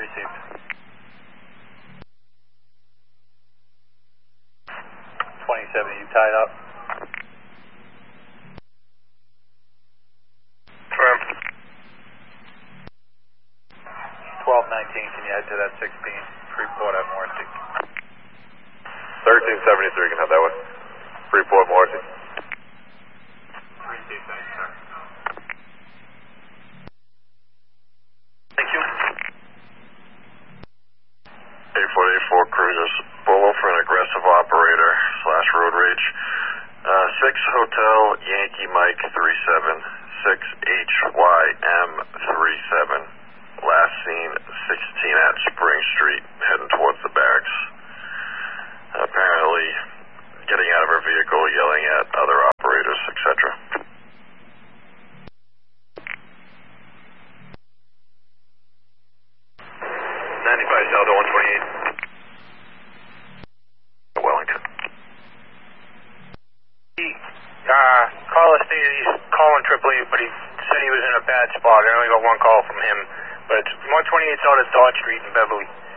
received. 27, you tied up? Firm. 1219, can you head to that 16? Freeport at Morrissey. 1373 can have that one. Freeport, Morrissey. Received, thanks, sir. Thank you. 8484 cruisers, Bolo for an aggressive operator / road rage. 6 Hotel Yankee Mike 37, 6 HYM 37. Last seen 16 at Spring Street, heading towards the barracks. Apparently getting out of her vehicle, yelling at other operators, etc. 95 Delta 128. Wellington. Caller stated he's calling Tripoli, but he said he was in a bad spot. I only got one call from him. But it's 128 South Dodge Street in Beverly.